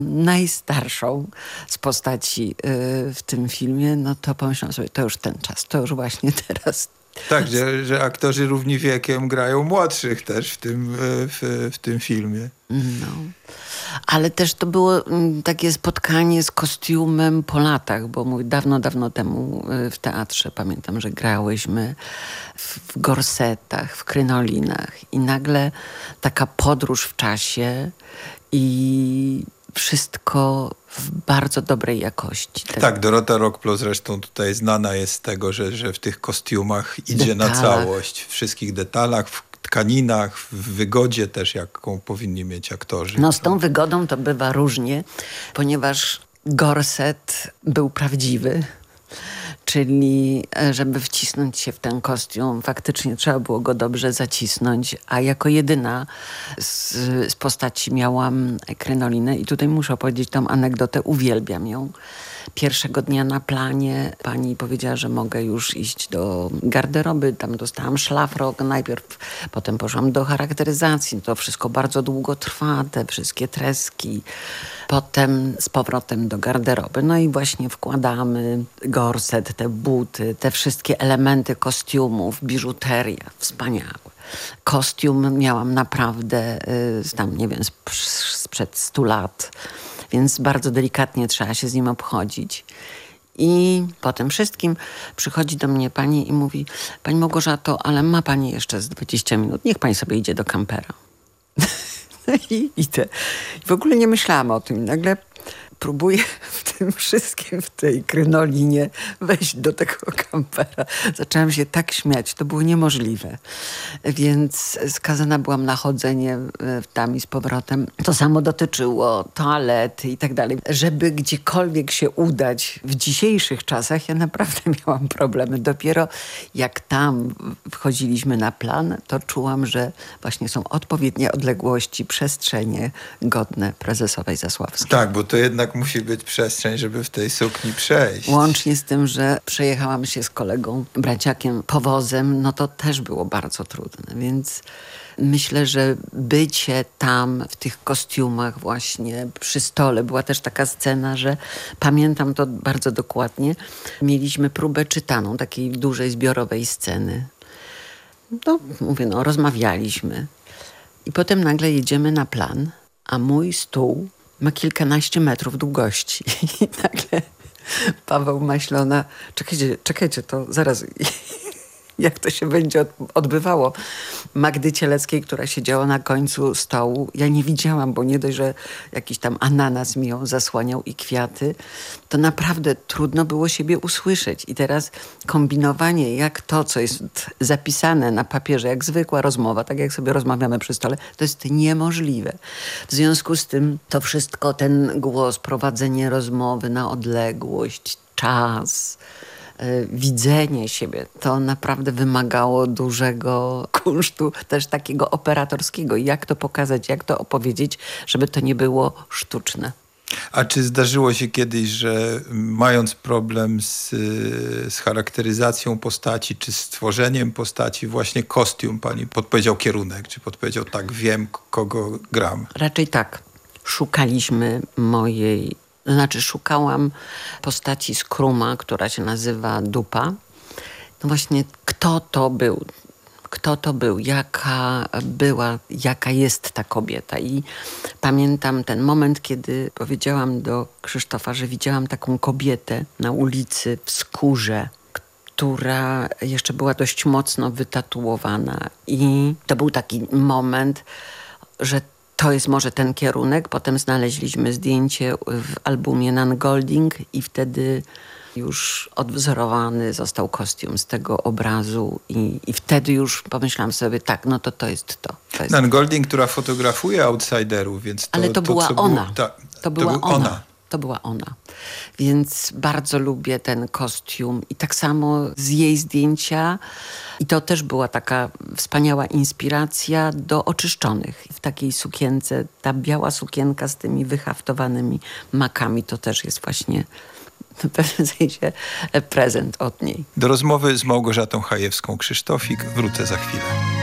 najstarszą z postaci w tym filmie, no to pomyślałam sobie, to już ten czas, to już właśnie teraz. Tak, że aktorzy równi wiekiem grają młodszych też w tym filmie. No. Ale też to było takie spotkanie z kostiumem po latach, bo dawno temu w teatrze pamiętam, że grałyśmy w gorsetach, w krynolinach i nagle taka podróż w czasie i wszystko w bardzo dobrej jakości. Tak, Dorota Rockplo zresztą tutaj znana jest z tego, że w tych kostiumach idzie na całość, w wszystkich detalach, w tkaninach, w wygodzie też, jaką powinni mieć aktorzy. No z tą wygodą to bywa różnie, ponieważ gorset był prawdziwy. Czyli żeby wcisnąć się w ten kostium, faktycznie trzeba było go dobrze zacisnąć, a jako jedyna z postaci miałam krynolinę i tutaj muszę opowiedzieć tą anegdotę, uwielbiam ją. Pierwszego dnia na planie pani powiedziała, że mogę już iść do garderoby, tam dostałam szlafrok najpierw, potem poszłam do charakteryzacji, to wszystko bardzo długo trwa, te wszystkie treski. Potem z powrotem do garderoby. No i właśnie wkładamy gorset, te buty, te wszystkie elementy kostiumów, biżuteria, wspaniałe. Kostium miałam naprawdę tam, nie wiem, sprzed 100 lat, więc bardzo delikatnie trzeba się z nim obchodzić. I po tym wszystkim przychodzi do mnie pani i mówi: pani Małgorzato, ale ma pani jeszcze z 20 minut, niech pani sobie idzie do kampera. I idę. I w ogóle nie myślałam o tym. Nagle próbuję w tym wszystkim, w tej krynolinie wejść do tego kampera. Zaczęłam się tak śmiać, to było niemożliwe. Więc skazana byłam na chodzenie tam i z powrotem. To samo dotyczyło toalety i tak dalej. Żeby gdziekolwiek się udać w dzisiejszych czasach, ja naprawdę miałam problemy. Dopiero jak tam wchodziliśmy na plan, to czułam, że właśnie są odpowiednie odległości, przestrzenie godne prezesowej Zasławskiej. Tak, bo to jednak musi być przestrzeń, żeby w tej sukni przejść. Łącznie z tym, że przejechałam się z kolegą, braciakiem, powozem, no to też było bardzo trudne, więc myślę, że bycie tam w tych kostiumach właśnie przy stole, była też taka scena, że pamiętam to bardzo dokładnie, mieliśmy próbę czytaną, takiej dużej zbiorowej sceny. No, mówię, rozmawialiśmy i potem nagle jedziemy na plan, a mój stół ma kilkanaście metrów długości. I nagle Paweł Maślona, czekajcie, to zaraz, jak to się będzie odbywało. Magdy Cieleckiej, która siedziała na końcu stołu, ja nie widziałam, bo nie dość, że jakiś tam ananas mi ją zasłaniał i kwiaty, to naprawdę trudno było siebie usłyszeć. I teraz kombinowanie, jak to, co jest zapisane na papierze, jak zwykła rozmowa, tak jak sobie rozmawiamy przy stole, to jest niemożliwe. W związku z tym to wszystko, ten głos, prowadzenie rozmowy na odległość, czas, widzenie siebie, to naprawdę wymagało dużego kunsztu, też takiego operatorskiego. Jak to pokazać, jak to opowiedzieć, żeby to nie było sztuczne. A czy zdarzyło się kiedyś, że mając problem z charakteryzacją postaci, czy stworzeniem postaci, właśnie kostium pani podpowiedział kierunek, czy podpowiedział tak, wiem, kogo gram? Raczej tak. Szukaliśmy szukałam postaci z Kruma, która się nazywa Dupa. No właśnie, kto to był, jaka jest ta kobieta. I pamiętam ten moment, kiedy powiedziałam do Krzysztofa, że widziałam taką kobietę na ulicy w skórze, która jeszcze była dość mocno wytatuowana. I to był taki moment, że to jest może ten kierunek. Potem znaleźliśmy zdjęcie w albumie Nan Golding i wtedy już odwzorowany został kostium z tego obrazu i wtedy już pomyślałam sobie, tak, no to jest to. Nan Golding, która fotografuje outsiderów, więc ale to była ona. To była ona. Więc bardzo lubię ten kostium i tak samo z jej zdjęcia. I to też była taka wspaniała inspiracja do Oczyszczonych. W takiej sukience, ta biała sukienka z tymi wyhaftowanymi makami, to też jest właśnie w pewnym sensie prezent od niej. Do rozmowy z Małgorzatą Chajewską-Krzysztofik wrócę za chwilę.